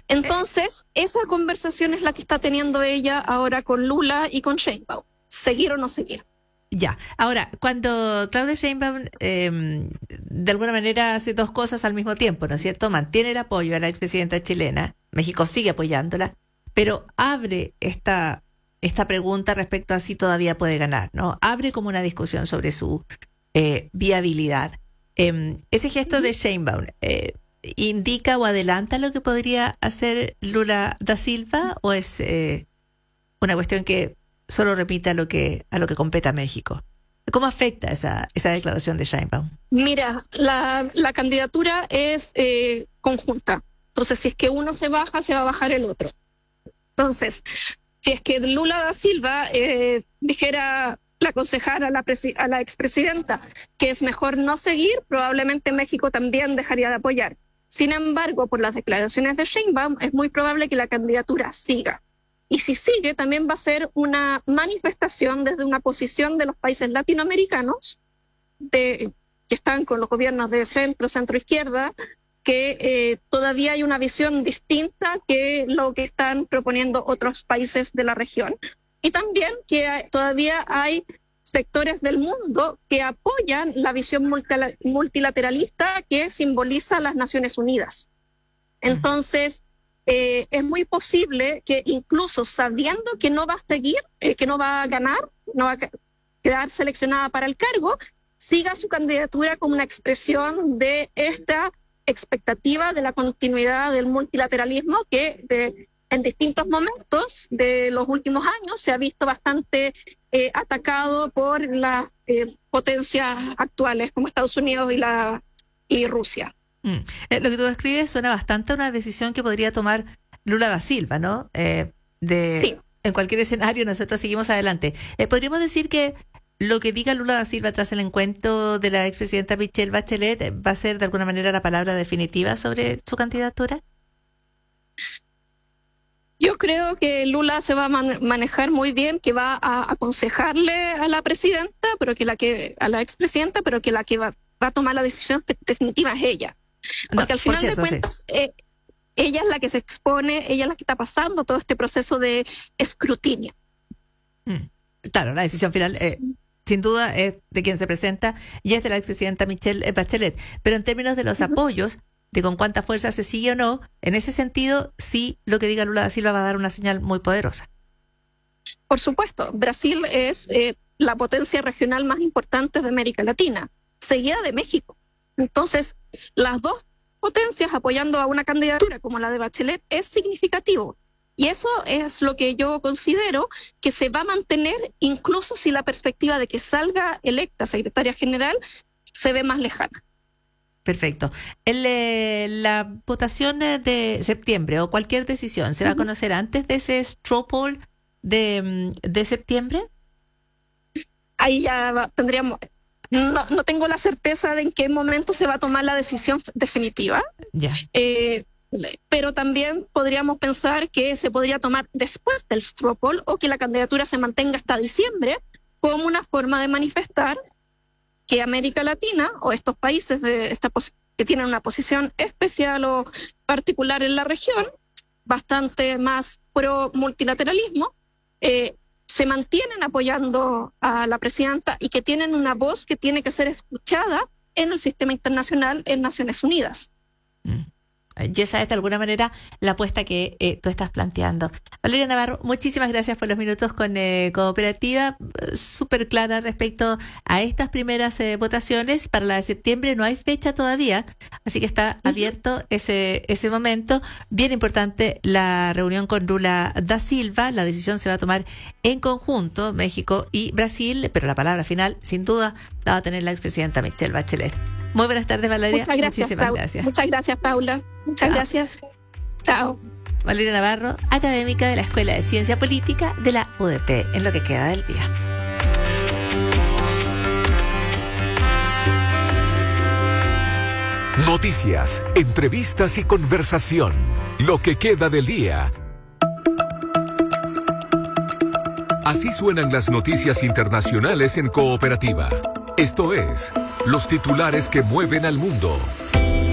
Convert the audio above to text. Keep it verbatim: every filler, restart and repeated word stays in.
Entonces, esa conversación es la que está teniendo ella ahora con Lula y con Sheinbaum. ¿Seguir o no seguir? Ya. Ahora, cuando Claudia Sheinbaum eh, de alguna manera hace dos cosas al mismo tiempo, ¿no es cierto? Mantiene el apoyo a la expresidenta chilena, México sigue apoyándola, pero abre esta, esta pregunta respecto a si todavía puede ganar, ¿no? Abre como una discusión sobre su eh, viabilidad. Eh, ese gesto de Sheinbaum, eh, ¿indica o adelanta lo que podría hacer Lula da Silva o es eh, una cuestión que solo repite a lo que a lo que compete a México? ¿Cómo afecta esa esa declaración de Sheinbaum? Mira, la, la candidatura es eh, conjunta. Entonces, si es que uno se baja, se va a bajar el otro. Entonces, si es que Lula da Silva eh, dijera, le aconsejara a la, presi- a la expresidenta que es mejor no seguir, probablemente México también dejaría de apoyar. Sin embargo, por las declaraciones de Sheinbaum, es muy probable que la candidatura siga. Y si sigue, también va a ser una manifestación desde una posición de los países latinoamericanos de, que están con los gobiernos de centro, centro-izquierda, que eh, todavía hay una visión distinta que lo que están proponiendo otros países de la región. Y también que hay, todavía hay sectores del mundo que apoyan la visión multilateralista que simboliza las Naciones Unidas. Entonces, eh, es muy posible que incluso sabiendo que no va a seguir, eh, que no va a ganar, no va a quedar seleccionada para el cargo, siga su candidatura como una expresión de esta expectativa de la continuidad del multilateralismo que de, en distintos momentos de los últimos años se ha visto bastante eh, atacado por las eh, potencias actuales como Estados Unidos y, la, y Rusia. Mm. Eh, lo que tú describes suena bastante a una decisión que podría tomar Lula da Silva, ¿no? Eh, de, sí. En cualquier escenario nosotros seguimos adelante. Eh, ¿Podríamos decir que lo que diga Lula da Silva tras el encuentro de la expresidenta Michelle Bachelet va a ser de alguna manera la palabra definitiva sobre su candidatura? Yo creo que Lula se va a man- manejar muy bien, que va a aconsejarle a la presidenta, pero que la que a la expresidenta, pero que la que va, va a tomar la decisión definitiva es ella. Porque No, al final cierto, de cuentas, sí. eh, ella es la que se expone, ella es la que está pasando todo este proceso de escrutinio. Mm. Claro, la decisión final, eh, Sí. sin duda, es de quien se presenta y es de la expresidenta Michelle Bachelet. Pero en términos de los Uh-huh. apoyos, de con cuánta fuerza se sigue o no, en ese sentido, sí, lo que diga Lula da Silva va a dar una señal muy poderosa. Por supuesto, Brasil es eh, la potencia regional más importante de América Latina, seguida de México. Entonces, las dos potencias apoyando a una candidatura como la de Bachelet es significativo. Y eso es lo que yo considero que se va a mantener incluso si la perspectiva de que salga electa secretaria general se ve más lejana. Perfecto. El, eh, la votación de septiembre o cualquier decisión, ¿se va a conocer antes de ese straw poll de, de septiembre? Ahí ya va, tendríamos... No, no tengo la certeza de en qué momento se va a tomar la decisión definitiva. Ya. Eh, pero también podríamos pensar que se podría tomar después del straw poll o que la candidatura se mantenga hasta diciembre como una forma de manifestar que América Latina o estos países de esta pos- que tienen una posición especial o particular en la región, bastante más pro multilateralismo, eh, se mantienen apoyando a la presidenta y que tienen una voz que tiene que ser escuchada en el sistema internacional en Naciones Unidas. Mm. Y esa es de alguna manera la apuesta que eh, tú estás planteando. Valeria Navarro, muchísimas gracias por los minutos con eh, Cooperativa, eh, súper clara respecto a estas primeras eh, votaciones. Para la de septiembre no hay fecha todavía, así que está uh-huh. abierto ese, ese momento. Bien importante la reunión con Lula da Silva, la decisión se va a tomar en conjunto, México y Brasil, pero la palabra final, sin duda, la va a tener la expresidenta Michelle Bachelet. Muy buenas tardes, Valeria. Muchas gracias, Muchísimas Paula. gracias. Muchas gracias, Paula. Muchas Chao. gracias. Chao. Valeria Navarro, académica de la Escuela de Ciencia Política de la U D P, en lo que queda del día. Noticias, entrevistas y conversación. Lo que queda del día. Así suenan las noticias internacionales en Cooperativa. Esto es, los titulares que mueven al mundo.